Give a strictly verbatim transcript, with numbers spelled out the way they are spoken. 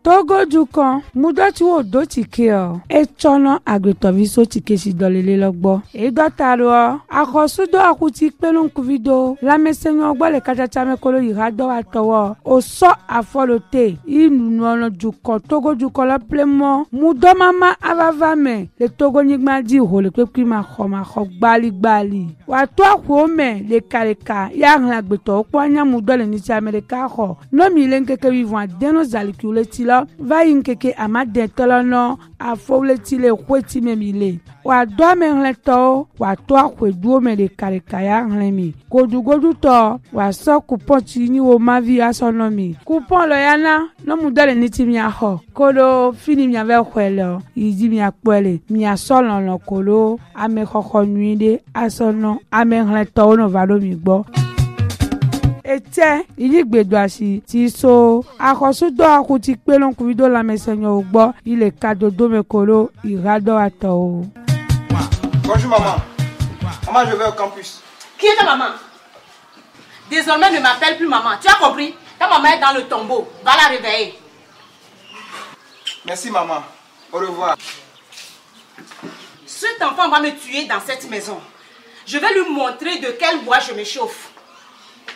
Togo du kan mudoti wo do tike o e chono agbetovi so tike si dolele logbo e gotaro akosudo akuti pelun kuvido la mesenyo gbo le kachacha mekolo irado atowo o so afolote inu ono du kan Togo du kan la plemo mudo mama avavame le Togo nigma di ho le pepi ma kho ma kho gbali gbali wa to akwo me le kaleka ya ran agbeto po anya mudo le ni ti America kho no mi le nkeke vivant deno zalikule ti lo va yinkeke amade tolono afole ti le kweti memile wa do me nleto wa to akwedu me le kaleka ya nlemi godugodu to wa so coupon ti ni wo ma vi asono mi coupon lo yana no mudo le ni ti mi aho kolo fini mi ave kwelo idi mi apele mi asolo lo kolo ame koko nuide asono ame nleto no valo mi gbo ete iligbedoasi ti so akosudo akuti pelon kuvido la mesenyo ogbo ile kadodo mekolo irado ato. Bonjour maman. Maman, je vais au campus. Qui est ta maman? Désormais ne m'appelle plus maman. Tu as compris? Ta maman est dans le tombeau. Va la réveiller. Merci maman. Au revoir. Cet enfant va me tuer dans cette maison. Je vais lui montrer de quel bois je me chauffe.